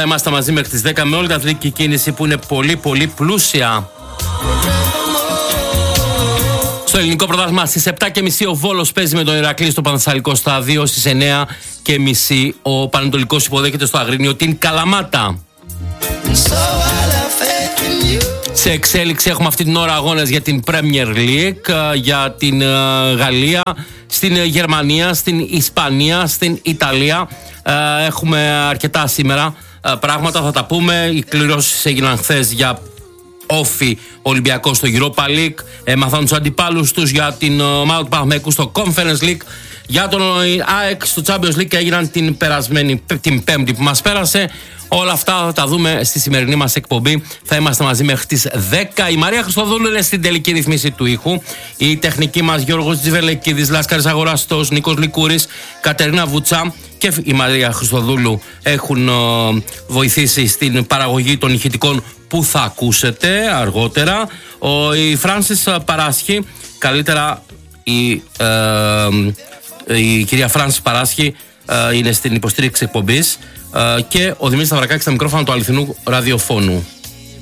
είμαστε μαζί μέχρι τις 10 με όλη την αθλητική κίνηση που είναι πολύ πολύ πλούσια. Στο ελληνικό πρωτάθλημα στις 7.30 ο Βόλος παίζει με τον Ηρακλή στο Πανθεσσαλικό στάδιο. Στις 9.30 ο Πανετολικός υποδέχεται στο Αγρίνιο την Καλαμάτα. Σε εξέλιξη έχουμε αυτή την ώρα αγώνες για την Premier League, για την Γαλλία, στην Γερμανία, στην Ισπανία, στην Ιταλία. Έχουμε αρκετά σήμερα πράγματα, θα τα πούμε. Οι κληρώσεις έγιναν χθες για Όφι Ολυμπιακό στο Europa League. Έμαθαν τους αντιπάλους τους για την ομάδα του Παναθηναϊκού στο Conference League. Για τον ΑΕΚ στο Champions League έγιναν την Πέμπτη που μας πέρασε. Όλα αυτά θα τα δούμε στη σημερινή μας εκπομπή. Θα είμαστε μαζί μέχρι τις 10. Η Μαρία Χριστοδούλου είναι στην τελική ρυθμίση του ήχου. Η τεχνική μας Γιώργος Τζιβελεκίδης, Λάσκαρης Αγοραστός, Νίκος Λικούρης, Κατερίνα Βουτσά και η Μαρία Χριστοδούλου έχουν βοηθήσει στην παραγωγή των ηχητικών που θα ακούσετε αργότερα. Η Φράνσις Παράσχη, καλύτερα η κυρία Φράνσις Παράσχη είναι στην υποστήριξη εκπομπής και ο Δημήτρης Σταυρακάκης στα μικρόφωνα του αληθινού ραδιοφώνου.